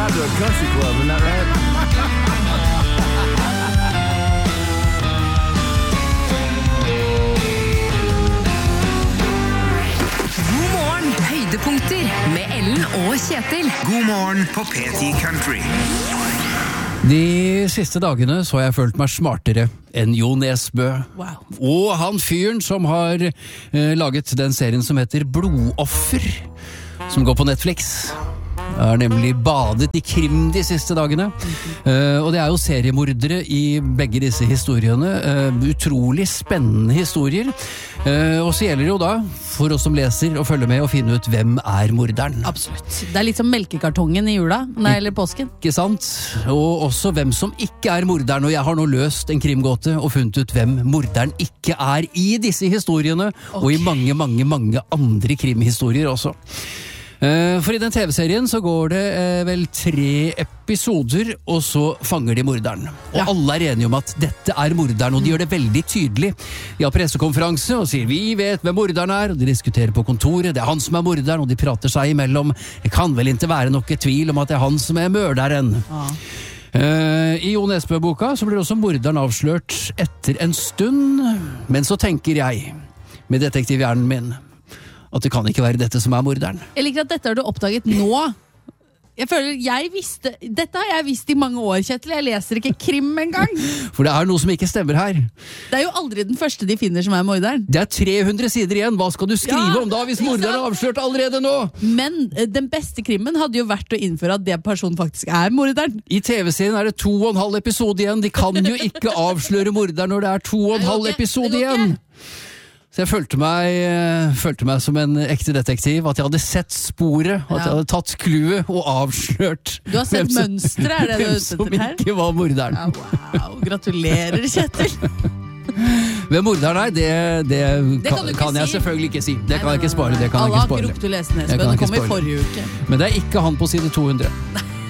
out to a country club, isn't that right? God morgen, høydepunkter med Ellen og Kjetil. God morgen på P10 Country. De siste dagene så har jeg følt meg smartere enn Jo Nesbø. Wow. Og han fyren som har laget den serien som heter Blodoffer, som går på Netflix. Jeg har nemlig badet i krim de siste dagene. Og det er jo seriemordere i begge disse historiene. Utrolig spennende historier. Og så gjelder det jo da, for oss som leser, å følge med og finne ut hvem er morderen. Absolutt. Det er litt som melkekartongen i jula, eller påsken. Ikke sant? Og også hvem som ikke er morderen. Og jeg har nå løst en krimgåte og funnet ut hvem morderen ikke er i disse historiene, og i mange, mange, mange andre krimhistorier også. For i den TV-serien så går det vel 3 episoder, og så fanger de morderen. Og alle er enige om at dette er morderen, og de gjør det veldig tydelig. De har pressekonferanse og sier 'vi vet hvem morderen er', og de diskuterer på kontoret, det er han som er morderen, og de prater seg imellom. Det kan vel ikke være noe tvil om at det er han som er morderen. I Jo Nesbø-boka så blir også morderen avslørt etter en stund, men så tenker jeg, med detektivhjernen min, at det kan ikke være dette som er morderen. Jeg liker at dette har du oppdaget nå. Jeg føler dette har jeg visst i mange år, Kjetil. Jeg leser ikke krim engang. For det er noe som ikke stemmer her. Det er jo aldri den første de finner som er morderen. Det er 300 sider igjen. Hva skal du skrive om da, hvis morderen er avslørt allerede nå? Men den beste krimmen hadde jo vært å innføre at det personen faktisk er morderen. I TV-serien er det 2,5 episode igjen. De kan jo ikke avsløre morderen når det er 2,5 episode igjen. Så jeg følte meg som en ekte detektiv, at jeg hadde sett sporet, at jeg hadde tatt kluet og avslørt Du har sett mønstret, er det du hvem er ute som etter her? ikke var morderen. Ja, wow, gratulerer, Kjetil. Hvem morderen er, det kan du ikke kan jeg si. selvfølgelig ikke si. Det kan jeg ikke spare. Alle har ikke rukket å lese Nesbø, det kom i forrige uke. Men det er ikke han på side 200.